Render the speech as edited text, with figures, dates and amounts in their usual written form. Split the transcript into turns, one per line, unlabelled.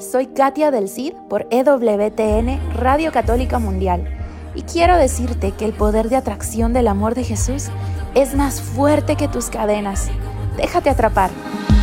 soy Katia del Cid por EWTN Radio Católica Mundial y quiero decirte que el poder de atracción del amor de Jesús es más fuerte que tus cadenas. Déjate atrapar.